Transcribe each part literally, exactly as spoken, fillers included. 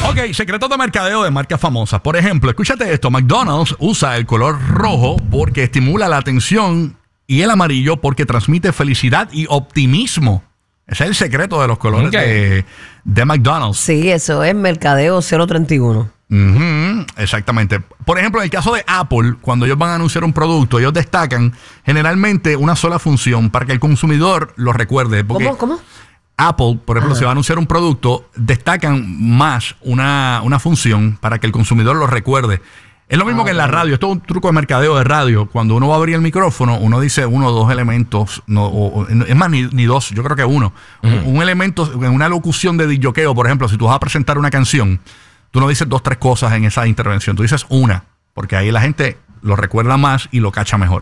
Ok, secretos de mercadeo de marcas famosas. Por ejemplo, escúchate esto. McDonald's usa el color rojo porque estimula la atención y el amarillo porque transmite felicidad y optimismo. Ese es el secreto de los colores okay. de, de McDonald's. Sí, eso es mercadeo cero treinta y uno. Uh-huh, exactamente. Por ejemplo, en el caso de Apple, cuando ellos van a anunciar un producto, ellos destacan generalmente una sola función para que el consumidor lo recuerde. ¿Cómo? ¿Cómo? Apple, por ejemplo, Ajá. si va a anunciar un producto, destacan más una, una función para que el consumidor lo recuerde. Es lo mismo ah, que en la radio. Esto es un truco de mercadeo de radio. Cuando uno va a abrir el micrófono, uno dice uno o dos elementos. No, o, o, es más, ni, ni dos. Yo creo que uno. Uh-huh. Un, un elemento, en una locución de disjoqueo, por ejemplo, si tú vas a presentar una canción, tú no dices dos, tres cosas en esa intervención. Tú dices una, porque ahí la gente lo recuerda más y lo cacha mejor.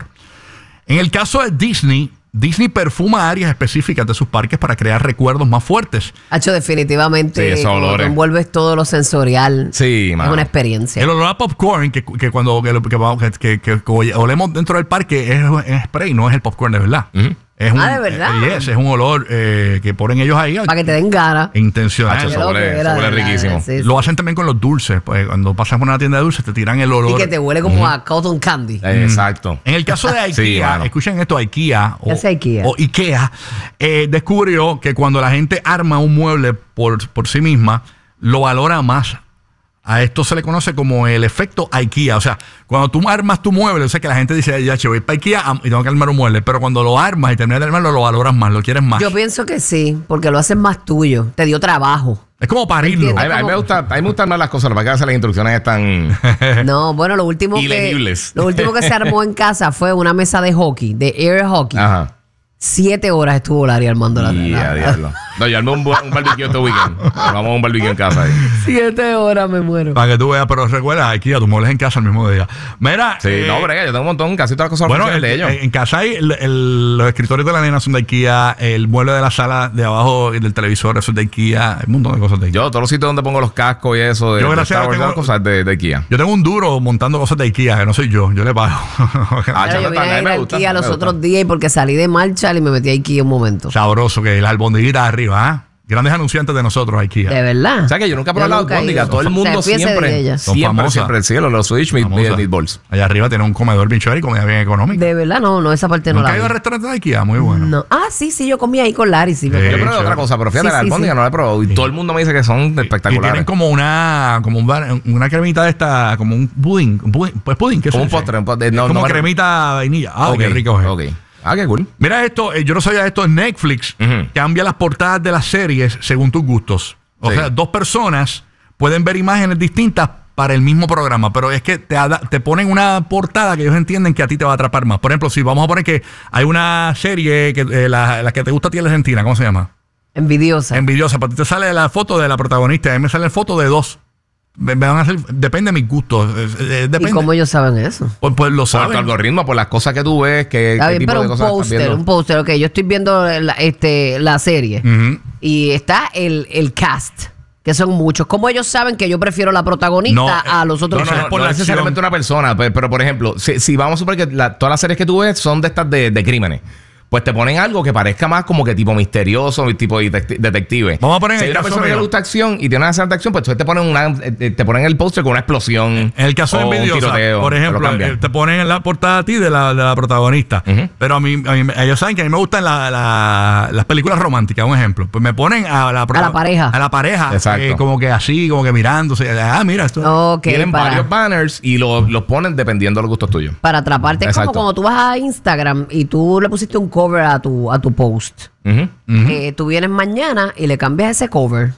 En el caso de Disney, Disney perfuma áreas específicas de sus parques para crear recuerdos más fuertes. Hacho, definitivamente, sí, cuando envuelves todo lo sensorial, sí, es una experiencia. El olor a popcorn que, que cuando que, que, que, que, que olemos dentro del parque es, es spray, no es el popcorn de verdad. Uh-huh. Es un, ah, ¿de verdad? Eh, yes, es un olor eh, que ponen ellos ahí. Para que te den ganas. Intencional. Eso huele, eso huele riquísimo. Sí, sí. Lo hacen también con los dulces. Pues, cuando pasas por una tienda de dulces te tiran el olor. Y que te huele como mm. a cotton candy. Eh, exacto. En el caso de IKEA, sí, escuchen esto, IKEA o, IKEA? o IKEA eh, descubrió que cuando la gente arma un mueble por, por sí misma, lo valora más. A esto se le conoce como el efecto IKEA. O sea, cuando tú armas tu mueble, o sea que la gente dice, ya, che, voy para IKEA y tengo que armar un mueble. Pero cuando lo armas y terminas de armarlo, lo valoras más, lo quieres más. Yo pienso que sí, porque lo haces más tuyo. Te dio trabajo. Es como parirlo. A, a, mí me gusta, a mí me gustan más las cosas, para que hacer las instrucciones están no, bueno, lo último que lo último que se armó en casa fue una mesa de hockey, de air hockey. Ajá. Siete horas estuvo Larry armando la yeah, diablo. No, yo armé un, un barbecue este weekend. Vamos a un barbecue en casa ahí. Siete horas me muero. Para que tú veas, pero recuerda, aquí a tu muebles en casa el mismo día. Mira. Sí, eh, no, brega, yo tengo un montón, casi todas las cosas bueno, el, de ellos. En, en casa hay el, el, los escritorios de la nena son de IKEA, el mueble de la sala de abajo del televisor, eso es de IKEA, hay un montón de cosas de IKEA. Yo, todos los sitios donde pongo los cascos y eso, de, yo, de gracias Star Wars, tengo, cosas de, de IKEA. Yo tengo un duro montando cosas de IKEA, que no soy yo, yo le pago. ah, yo vine a ir a IKEA los otros días y porque salí de Marshall y me metí a IKEA un momento. Sabroso, que las albondiguitas arriba, ¿ah? ¿eh? Grandes anunciantes de nosotros, IKEA. De verdad. O sea que yo nunca he probado la albóndiga. Todo el mundo siempre, siempre, siempre el cielo, los Switch Meatballs. Allá arriba tiene un comedor bien chévere y comida bien económica. De verdad, no, no, esa parte no la vi. ¿Nunca has ido al restaurante de IKEA? Muy bueno. No. Ah, sí, sí, yo comí ahí con Larry. Sí, yo probé otra cosa, pero fíjate, sí, la albóndiga sí, sí. no la he probado. Y sí. todo el mundo me dice que son espectaculares. Y tienen como una como un, una cremita de esta, como un pudín. Un pudín pues pudín, ¿qué es? Como un postre. No, como no cremita vainilla. Ah, okay, qué rico es. Ok. Ah, qué cool. Mira esto, eh, yo no sabía esto, en Netflix uh-huh. cambia las portadas de las series según tus gustos. O sí. sea, dos personas pueden ver imágenes distintas para el mismo programa, pero es que te, te ponen una portada que ellos entienden que a ti te va a atrapar más. Por ejemplo, si vamos a poner que hay una serie, que eh, la, la que te gusta a ti en la Argentina, ¿cómo se llama? Envidiosa. Envidiosa, para ti te sale la foto de la protagonista, a mí me sale la foto de dos. Me, me van a hacer, depende de mis gustos. Eh, depende. ¿Y cómo ellos saben eso? Pues, pues lo saben. Por tu algoritmo, por las cosas que tú ves, que, Está qué bien, tipo pero de un cosas poster, estás viendo. un póster, ok, yo estoy viendo la, este, la serie uh-huh. y está el, el cast, que son muchos. ¿Cómo ellos saben que yo prefiero la protagonista no, a los otros? No, no, no, no, no necesariamente una persona, pero, pero por ejemplo, si, si vamos a suponer que la, todas las series que tú ves son de estas de, de crímenes, pues te ponen algo que parezca más como que tipo misterioso, tipo detective. Vamos a poner si en hay el una caso persona que le gusta acción y tiene una escena de acción, pues entonces te ponen una, te ponen el póster con una explosión. En el caso de Envidiosa, por ejemplo, te, te ponen en la portada a ti de la, de la protagonista. Uh-huh. Pero a mí, a mí, ellos saben que a mí me gustan la, la, las películas románticas, un ejemplo. Pues me ponen a la, a la pareja. A la pareja. Eh, como que así, como que mirándose. Ah, mira esto. Okay, tienen para... varios banners y los lo ponen dependiendo de los gustos tuyos. Para atraparte. Es como cuando tú vas a Instagram y tú le pusiste un cover a tu a tu post. Uh-huh, uh-huh. Eh, tú vienes mañana y le cambias ese cover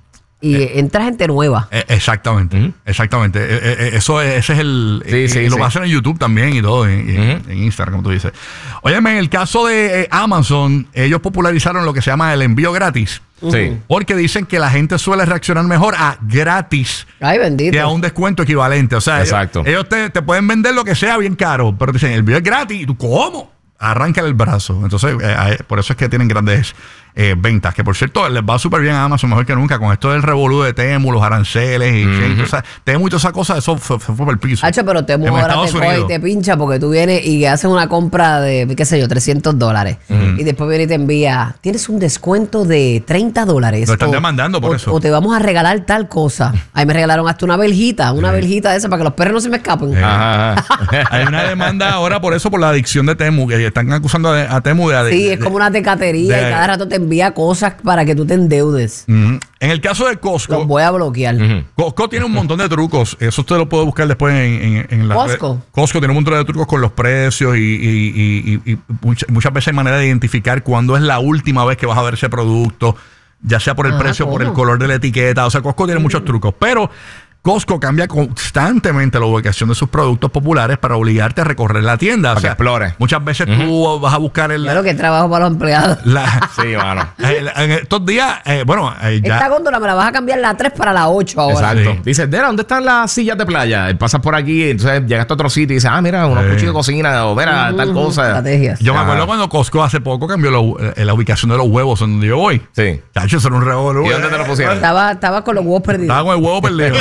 y eh, entra gente nueva. Eh, exactamente, uh-huh. exactamente. Eh, eh, eso es, ese es el... Sí, eh, sí, y lo sí. va a hacer en YouTube también y todo, en, uh-huh. en Instagram, como tú dices. Óyeme, en el caso de eh, Amazon, ellos popularizaron lo que se llama el envío gratis. Sí. Porque dicen que la gente suele reaccionar mejor a gratis. Ay, bendito. Que a un descuento equivalente. O sea, exacto. ellos, ellos te, te pueden vender lo que sea bien caro, pero te dicen, el envío es gratis. ¿Y tú cómo? Arranca el brazo. Entonces, eh, eh, por eso es que tienen grandes eh, ventas. Que por cierto, les va súper bien a Amazon, mejor que nunca, con esto del revolú de Temu, los aranceles y uh-huh. o sea, Temu y toda esa cosa, eso fue, fue por el piso. Hacho, pero Temu ahora te coge y te pincha porque tú vienes y haces una compra de, qué sé yo, trescientos dólares. Uh-huh. Y después viene y te envía, tienes un descuento de treinta dólares. Lo están o, demandando por o, eso. O te vamos a regalar tal cosa. Ahí me regalaron hasta una veljita, una uh-huh. veljita de esa para que los perros no se me escapen. Uh-huh. Hay una demanda ahora por eso, por la adicción de Temu, que están acusando a, a Temu de adicción. Sí, es como una tecatería de, y cada rato te envía cosas para que tú te endeudes. Uh-huh. En el caso de Costco, los voy a bloquear. Uh-huh. Costco tiene un montón de trucos. Eso usted lo puede buscar después en, en, en la Costco. Red. Costco tiene un montón de trucos con los precios y, y, y, y muchas, muchas veces hay manera de identificar cuándo es la última vez que vas a ver ese producto, ya sea por el ah, precio, ¿cómo? Por el color de la etiqueta. O sea, Costco tiene uh-huh. muchos trucos. Pero Costco cambia constantemente la ubicación de sus productos populares para obligarte a recorrer la tienda. Para o sea, que explore. Muchas veces uh-huh. tú vas a buscar el... Claro que trabajo para los empleados. La, sí, mano. El, en estos días, eh, bueno... Eh, ya. Esta góndola me la vas a cambiar la tres para la ocho ahora. Exacto. Sí. Dices, Dera, ¿dónde están las sillas de playa? Pasas por aquí, entonces llegas a otro sitio y dices, ah, mira, unos sí. cuchillos de cocina o mira, uh-huh. tal cosa. Estrategias. Yo me acuerdo cuando Costco hace poco cambió lo, eh, la ubicación de los huevos en donde yo voy. Sí. Chacho, eso era un revolú. ¿Y dónde te lo pusieron? Estaba, estaba con los huevos perdidos. Estaba con el huevo perdido.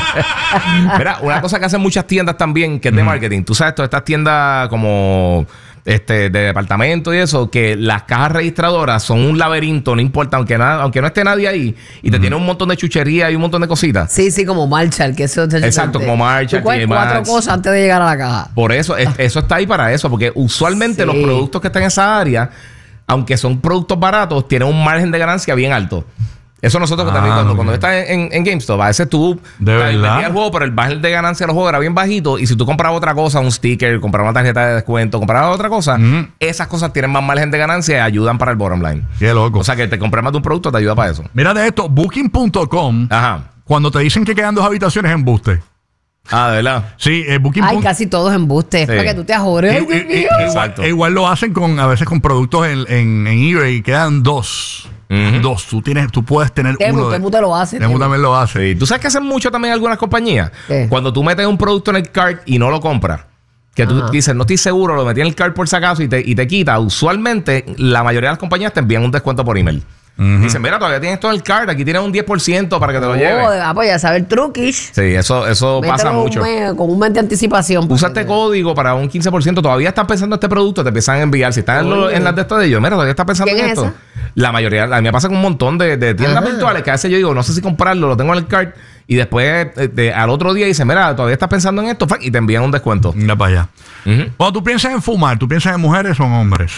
Mira, una cosa que hacen muchas tiendas también, que es de mm. marketing. Tú sabes, todas estas tiendas como este de departamento y eso, que las cajas registradoras son un laberinto, no importa, aunque nada, aunque no esté nadie ahí, y te mm. tiene un montón de chuchería y un montón de cositas. Sí, sí, como Marshall, que eso... Exacto, como Marshall. Tú cuatro Max. Cosas antes de llegar a la caja. Por eso, es, eso está ahí para eso, porque usualmente sí. los productos que están en esa área, aunque son productos baratos, tienen un margen de ganancia bien alto. Eso nosotros ah, también, cuando, okay. cuando estás en, en GameStop, a veces tú vendías el juego, pero el margen de ganancia de los juegos era bien bajito. Y si tú comprabas otra cosa, un sticker, comprabas una tarjeta de descuento, comprabas otra cosa, mm. esas cosas tienen más margen de ganancia y ayudan para el bottom line. Qué loco. O sea, que te compras más de un producto te ayuda para eso. Mira de esto, Booking punto com, ajá. cuando te dicen que quedan dos habitaciones, es embuste. Ah, ¿de verdad? Sí, eh, Booking. Ay, casi todos embustes. Sí. Para que tú te ajores. Y, y, y, Exacto. E igual lo hacen con a veces con productos en, en, en eBay. Quedan dos. Uh-huh. Dos. Tú tienes, tú puedes tener Temu, uno. Temu te lo hace. Temu también lo hace. Sí. ¿Tú sabes que hacen mucho también algunas compañías? ¿Qué? Cuando tú metes un producto en el cart y no lo compras. Que tú Ajá. dices, no estoy seguro, lo metí en el cart por si acaso y te, y te quita. Usualmente, la mayoría de las compañías te envían un descuento por email. Uh-huh. Dicen, mira, todavía tienes todo el card, aquí tienes un diez por ciento para que te lo oh, lleves. Ah, pues ya sabes el truquish. Sí, eso, eso pasa mucho. Me, con un mes de anticipación. Usa este código para un quince por ciento. Todavía estás pensando en este producto, te empiezan a enviar. Si estás en, lo, en las de estos de ellos, mira, todavía estás pensando en es esto. Esa? La mayoría, a mí me pasa con un montón de, de tiendas Ajá. virtuales que a veces yo digo, no sé si comprarlo, lo tengo en el card. Y después, de, de, al otro día, dice, mira, todavía estás pensando en esto, y te envían un descuento. Mira para allá. Uh-huh. Cuando tú piensas en fumar, ¿tú piensas en mujeres o en hombres?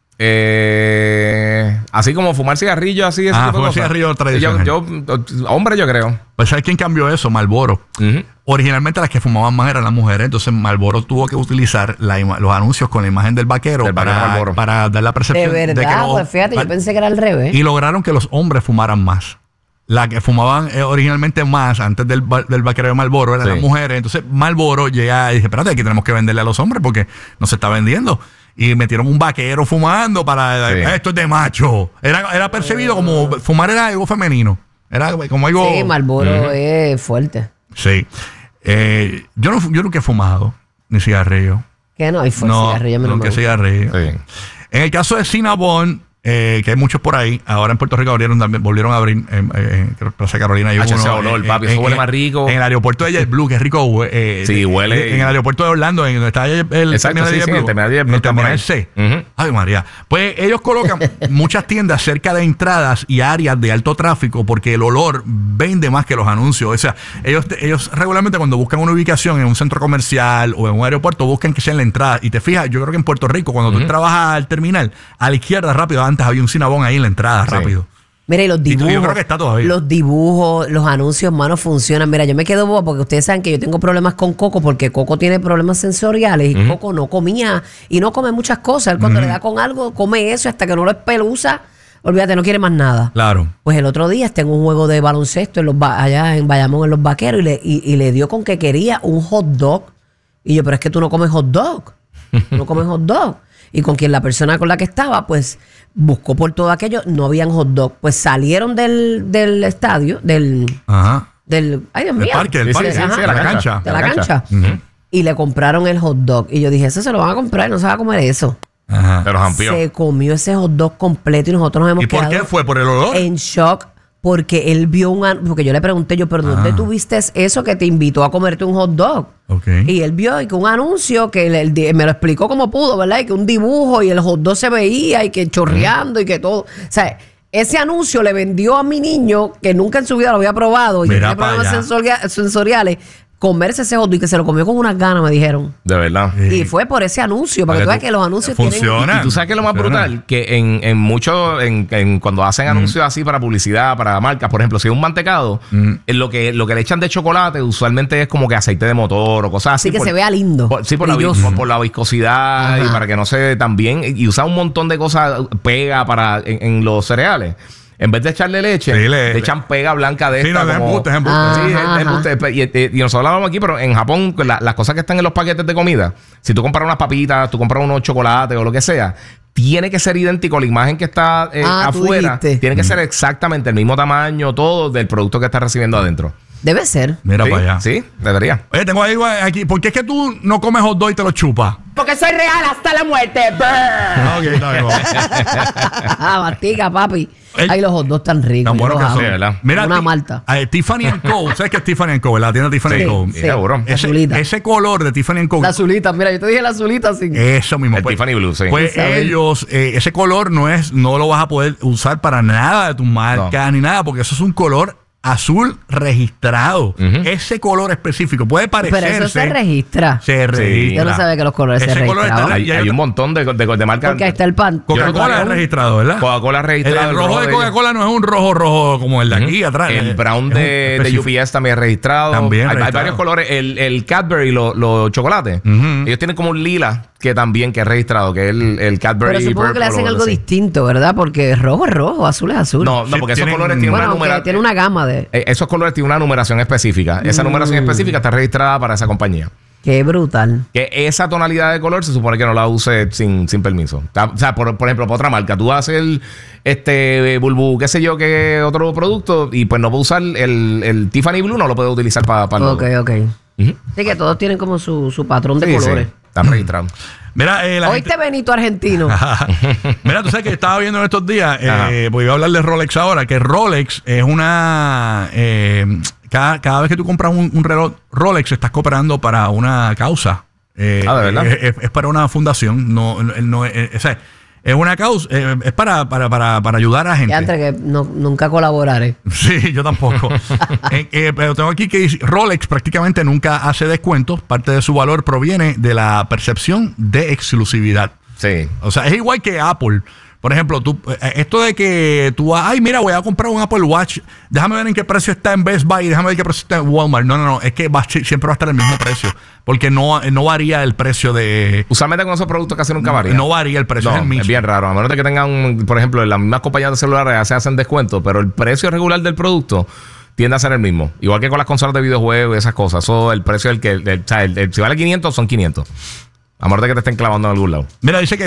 Eh, así como fumar cigarrillos, así ese ah, tipo fumar de cigarrillos tradicional. Yo, yo, hombre, yo creo. Pues ¿sabes quién cambió eso? Marlboro. Uh-huh. Originalmente las que fumaban más eran las mujeres, entonces Marlboro tuvo que utilizar la los anuncios con la imagen del vaquero, del para, vaquero para dar la percepción de verdad, de que los, pues fíjate, yo pensé que era al revés. Y lograron que los hombres fumaran más. La que fumaban eh, originalmente más antes del, del vaquero de Marlboro eran sí. las mujeres. Entonces Marlboro llega y dice, espérate, aquí tenemos que venderle a los hombres porque no se está vendiendo. Y metieron un vaquero fumando para... Sí. Esto es de macho. Era, era percibido como... Fumar era algo femenino. Era como algo... Sí, Marlboro uh-huh. es fuerte. Sí. Eh, yo, no, yo nunca he fumado ni cigarrillo. ¿Qué no? Hay no, cigarrillo. No, nunca cigarrillo. Sí. En el caso de Cinnabon... Eh, que hay muchos por ahí. Ahora en Puerto Rico abrieron también, volvieron a abrir en eh, eh, Plaza Carolina. Hay H uno, olor, eh, papi, eh, eso huele eh, más rico. En el aeropuerto de JetBlue, que es rico. Eh, sí, huele. En, en el aeropuerto de Orlando, en donde está el, el Exacto, sí, sí, el terminal de JetBlue. El terminal C. Uh-huh. Ay, María. Pues ellos colocan muchas tiendas cerca de entradas y áreas de alto tráfico porque el olor vende más que los anuncios. O sea, ellos, ellos regularmente cuando buscan una ubicación en un centro comercial o en un aeropuerto, buscan que sea en la entrada. Y te fijas, yo creo que en Puerto Rico, cuando uh-huh. tú trabajas al terminal, a la izquierda rápido, antes había un Cinnabon ahí en la entrada, sí. rápido. Mira, y los dibujos. Y yo creo que está todavía. Los dibujos, los anuncios, mano, funcionan. Mira, yo me quedo boba porque ustedes saben que yo tengo problemas con Coco porque Coco tiene problemas sensoriales y uh-huh. Coco no comía y no come muchas cosas. Él cuando uh-huh. le da con algo, come eso hasta que no lo espeluza. Olvídate, no quiere más nada. Claro. Pues el otro día está en un juego de baloncesto en los allá en Bayamón, en Los Vaqueros, y le, y, y le dio con que quería un hot dog. Y yo, pero es que tú no comes hot dog. Tú no comes hot dog. Y con quien la persona con la que estaba, pues buscó por todo aquello, no habían hot dog. Pues salieron del, del estadio, del, Ajá. del, ay Dios mío. El parque, el parque, sí, sí, sí, ajá, de la cancha. De la cancha. Uh-huh. Y le compraron el hot dog. Y yo dije, eso se lo van a comprar, no se va a comer eso. Ajá. Te los amplió. Se comió ese hot dog completo y nosotros nos hemos ¿Y por quedado qué fue? ¿Por el olor? en shock. Porque él vio un... an- Porque yo le pregunté, yo, ¿pero dónde Ah. tú viste eso que te invitó a comerte un hot dog? Ok. Y él vio y que un anuncio que el- el di- me lo explicó como pudo, ¿verdad? Y que un dibujo y el hot dog se veía y que chorreando y que todo. O sea, ese anuncio le vendió a mi niño, que nunca en su vida lo había probado, y que Mira tiene pa' problemas allá. sensoria- sensoriales, comerse ese hot dog y que se lo comió con unas ganas, me dijeron. De verdad. Sí. Y fue por ese anuncio, Para porque que tú ves tú- que los anuncios funciona. tienen... Y tú sabes que lo más Funciona. brutal, que en, en muchos, en, en cuando hacen anuncios así para publicidad, para marcas, por ejemplo, si es un mantecado, en lo que lo que le echan de chocolate usualmente es como que aceite de motor o cosas así. Así que por- se vea lindo. por- sí, por la, vi- brilloso. por, por la viscosidad y Ajá. para que no se tan bien. Y usa un montón de cosas, pega para en, en los cereales. En vez de echarle leche, Sí, le- le, echan pega blanca de Sí, esta. no, es como- embuste, es embuste. Ah. Sí, Ajá, es- es ajá. embuste. Y, y- y nosotros hablábamos aquí, pero en Japón, la- las cosas que están en los paquetes de comida, si tú compras unas papitas, tú compras unos chocolates o lo que sea, tiene que ser idéntico la imagen que está eh, Ah, tú afuera. dijiste. Tiene que ser exactamente el mismo tamaño, todo del producto que estás recibiendo adentro. Debe ser. Mira sí, para allá. Sí, debería. Oye, tengo ahí aquí. ¿Por qué es que tú no comes hot dog y te lo chupas? Porque soy real hasta la muerte. Brr. Ah, ok, está bien. vamos. Ah, mastica, papi. El- Ay, los hot dogs tan ricos. Tan yo bueno los que amo. son. Sí, ¿verdad? Mira, Una ti- malta. eh, Tiffany and Co. ¿Sabes qué es Tiffany and Co? La tienda Tiffany Sí, and Co. sí, seguro. La Ese, azulita. ese color de Tiffany and Co. La azulita, mira, yo te dije la azulita sin... Eso mismo. El Tiffany Blue, sí. Pues Isabel. ellos, eh, ese color no es, no lo vas a poder usar para nada de tu marca ni nada, porque eso es un color azul registrado. Ujú. Ese color específico puede parecerse. Pero eso se registra. Se registra. Yo no sabía que los colores se Ese color registraban. está- Hay, y hay hay otra- un montón de, de, de marcas. Porque ahí está el pan. Coca-Cola es Yo- registrado, ¿verdad? Coca-Cola El, registrado. el rojo de ellos. Coca-Cola no es un rojo rojo como el de aquí atrás. El Es- brown es un de, de específico. U P S también es registrado. También hay, hay registrado. varios colores. El, el Cadbury, los los chocolates, Ujú. ellos tienen como un lila que también que es registrado, que es el, el Cadbury. Pero supongo que le Purple hacen o algo así. distinto, ¿verdad? Porque rojo es rojo, azul es azul. No, no, Sí, porque esos tienen- colores tienen bueno, una aunque numeración. tiene una gama de... Eh, Esos colores tienen una numeración específica. Esa Mm. numeración específica está registrada para esa compañía. Qué brutal. Que esa tonalidad de color se supone que no la use sin, sin permiso. O sea, por, por ejemplo, para otra marca, tú haces el este bulbu, qué sé yo, que otro producto, y pues no puedo usar el, el Tiffany Blue, no lo puedo utilizar para el logo. Ok, ok. Ujú. Así que todos tienen como su, su patrón de Sí, colores. sí, está registrado. Mira, eh, la Oíste, gente- Benito Argentino. Mira, tú sabes que estaba viendo en estos días, Ajá. eh, porque iba a hablar de Rolex ahora, que Rolex es una... eh, cada, cada vez que tú compras un, un reloj Rolex, estás cooperando para una causa. Eh, Ah, ¿de verdad? Es, es- es para una fundación, no, no, no es, es- o sea, es una causa, eh, es para, para, para, para ayudar a gente. Ya entre que no, nunca colaboraré. Sí, yo tampoco. Eh, eh, pero tengo aquí que dice, Rolex prácticamente nunca hace descuentos. Parte de su valor proviene de la percepción de exclusividad. Sí. O sea, es igual que Apple. Por ejemplo, tú, eh, esto de que tú, ay, mira, voy a comprar un Apple Watch, déjame ver en qué precio está en Best Buy, déjame ver qué precio está en Walmart. No, no, no, es que va, siempre va a estar el mismo precio, porque no, no varía el precio de... Usualmente con esos productos casi nunca varía. No varía el precio, No, es el mismo. es bien raro. A menos de que tengan, por ejemplo, en las mismas compañías de celulares ya se hacen descuentos, pero el precio regular del producto tiende a ser el mismo. Igual que con las consolas de videojuegos y esas cosas. Eso, el precio del que... el- o sea, el- el- si vale quinientos, son quinientos. A menos de que te estén clavando en algún lado. Mira, dice que